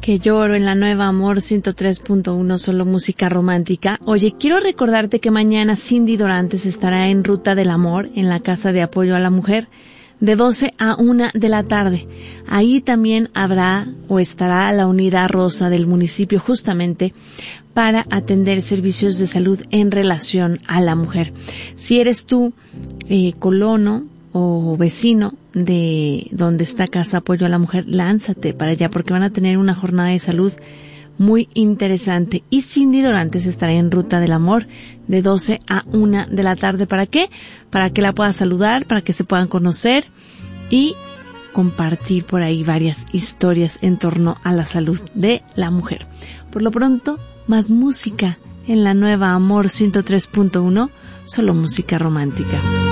Que lloro en la Nueva Amor 103.1, solo música romántica. Oye, quiero recordarte que mañana Cindy Dorantes estará en Ruta del Amor, en la Casa de Apoyo a la Mujer, de 12 a 1 de la tarde. Ahí también habrá o estará la Unidad Rosa del municipio justamente para atender servicios de salud en relación a la mujer. Si eres tú colono o vecino de donde está Casa Apoyo a la Mujer, lánzate para allá porque van a tener una jornada de salud muy interesante. Y Cindy Dorantes estará en Ruta del Amor de 12 a 1 de la tarde. ¿Para qué? Para que la puedas saludar, para que se puedan conocer y compartir por ahí varias historias en torno a la salud de la mujer. Por lo pronto, más música en la Nueva Amor 103.1, solo música romántica.